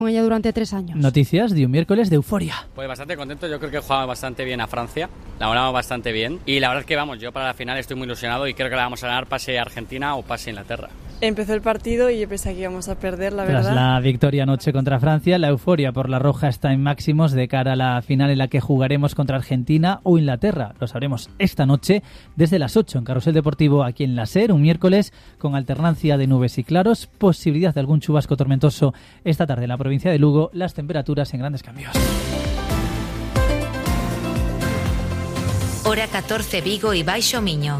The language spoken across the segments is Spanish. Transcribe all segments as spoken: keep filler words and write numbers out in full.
con ella durante tres años. Noticias de un miércoles de euforia. Pues bastante contento, yo creo que jugamos bastante bien a Francia, la ganamos bastante bien y la verdad es que vamos, yo para la final estoy muy ilusionado y creo que la vamos a ganar pase Argentina o pase Inglaterra. Empezó el partido y yo pensé que íbamos a perder, la Tras verdad. Tras la victoria anoche contra Francia, la euforia por la roja está en máximos de cara a la final en la que jugaremos contra Argentina o Inglaterra. Lo sabremos esta noche desde las ocho en Carrusel Deportivo aquí en la SER, un miércoles con alternancia de nubes y claros, posibilidad de algún chubasco tormentoso esta tarde en la provincia de Lugo, las temperaturas en grandes cambios. Hora catorce Vigo y Baixo Miño.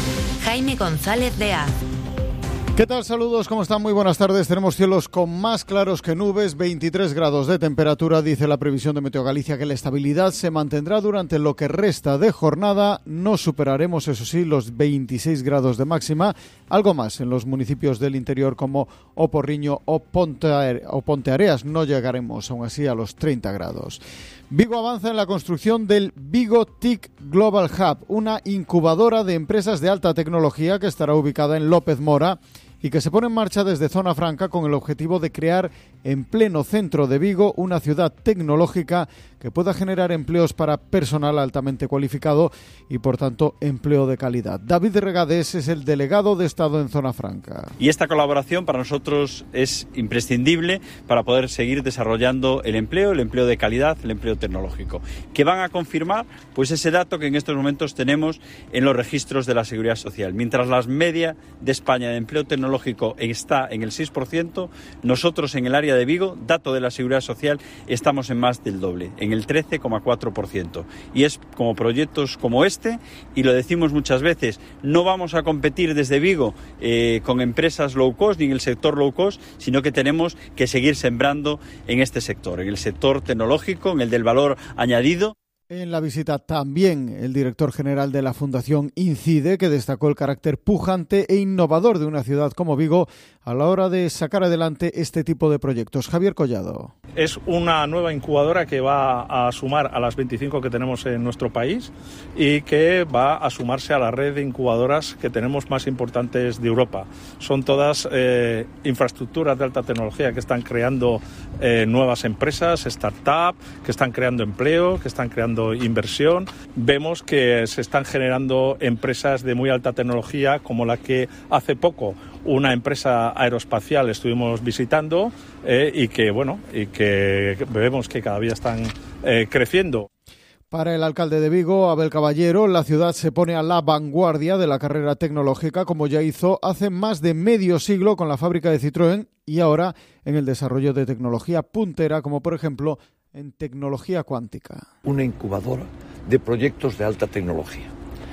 Jaime González de A. ¿Qué tal? Saludos, ¿cómo están? Muy buenas tardes. Tenemos cielos con más claros que nubes, veintitrés grados de temperatura. Dice la previsión de Meteo Galicia que la estabilidad se mantendrá durante lo que resta de jornada. No superaremos, eso sí, los veintiséis grados de máxima. Algo más en los municipios del interior como O Porriño o Ponte, o Ponteareas. No llegaremos aún así a los treinta grados. Vigo avanza en la construcción del Vigo TIC Global Hub, una incubadora de empresas de alta tecnología que estará ubicada en López Mora y que se pone en marcha desde Zona Franca con el objetivo de crear en pleno centro de Vigo una ciudad tecnológica que pueda generar empleos para personal altamente cualificado y, por tanto, empleo de calidad. David Regadés es el delegado de Estado en Zona Franca. Y esta colaboración para nosotros es imprescindible para poder seguir desarrollando el empleo, el empleo de calidad, el empleo tecnológico, que van a confirmar pues ese dato que en estos momentos tenemos en los registros de la Seguridad Social. Mientras la media de España de empleo tecnológico está en el seis por ciento, nosotros en el área de Vigo, dato de la Seguridad Social, estamos en más del doble, en el trece coma cuatro por ciento. Y es como proyectos como este, y lo decimos muchas veces, no vamos a competir desde Vigo eh, con empresas low cost ni en el sector low cost, sino que tenemos que seguir sembrando en este sector, en el sector tecnológico, en el del valor añadido. En la visita también el director general de la Fundación Incide, que destacó el carácter pujante e innovador de una ciudad como Vigo a la hora de sacar adelante este tipo de proyectos. Javier Collado. Es una nueva incubadora que va a sumar a las veinticinco que tenemos en nuestro país y que va a sumarse a la red de incubadoras que tenemos más importantes de Europa. Son todas eh, infraestructuras de alta tecnología que están creando eh, nuevas empresas, startups, que están creando empleo, que están creando inversión. Vemos que se están generando empresas de muy alta tecnología, como la que hace poco una empresa aeroespacial estuvimos visitando eh, y que bueno y que vemos que cada día están eh, creciendo. Para el alcalde de Vigo, Abel Caballero, la ciudad se pone a la vanguardia de la carrera tecnológica, como ya hizo hace más de medio siglo con la fábrica de Citroën y ahora en el desarrollo de tecnología puntera, como por ejemplo en tecnología cuántica. Una incubadora de proyectos de alta tecnología.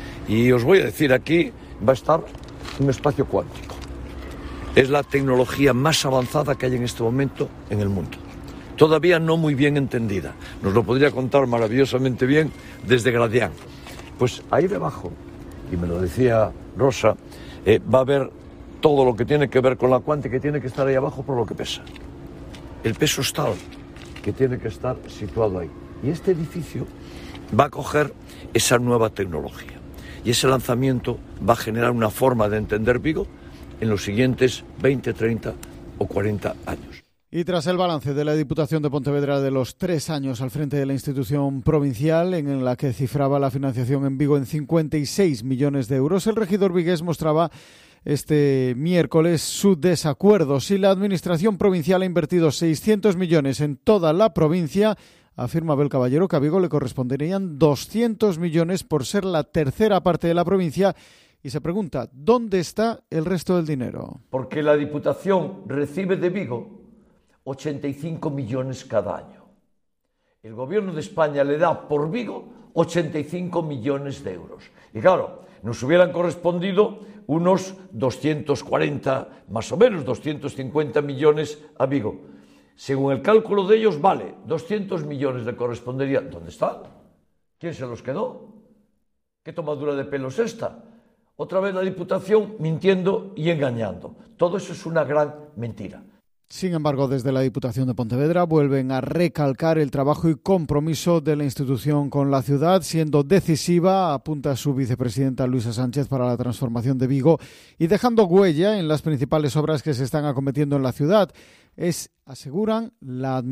Y os voy a decir, aquí va a estar un espacio cuántico. Es la tecnología más avanzada que hay en este momento en el mundo. Todavía no muy bien entendida. Nos lo podría contar maravillosamente bien desde Gradián. Pues ahí debajo, y me lo decía Rosa, eh, va a haber todo lo que tiene que ver con la cuántica, que tiene que estar ahí abajo por lo que pesa. El peso es tal que tiene que estar situado ahí. Y este edificio va a coger esa nueva tecnología. Y ese lanzamiento va a generar una forma de entender Vigo en los siguientes veinte, treinta o cuarenta años. Y tras el balance de la Diputación de Pontevedra de los tres años al frente de la institución provincial, en la que cifraba la financiación en Vigo en cincuenta y seis millones de euros, el regidor vigués mostraba este miércoles su desacuerdo. Si la Administración provincial ha invertido seiscientos millones en toda la provincia, afirma Abel Caballero que a Vigo le corresponderían doscientos millones por ser la tercera parte de la provincia y se pregunta, ¿dónde está el resto del dinero? Porque la Diputación recibe de Vigo ochenta y cinco millones cada año. El Gobierno de España le da por Vigo ochenta y cinco millones de euros. Y claro, nos hubieran correspondido unos doscientos cuarenta, más o menos doscientos cincuenta millones a Vigo. Según el cálculo de ellos, vale, doscientos millones le correspondería. ¿Dónde están? ¿Quién se los quedó? ¿Qué tomadura de pelo es esta? Otra vez la Diputación mintiendo y engañando. Todo eso es una gran mentira. Sin embargo, desde la Diputación de Pontevedra vuelven a recalcar el trabajo y compromiso de la institución con la ciudad, siendo decisiva, apunta su vicepresidenta Luisa Sánchez, para la transformación de Vigo y dejando huella en las principales obras que se están acometiendo en la ciudad. Es, aseguran, la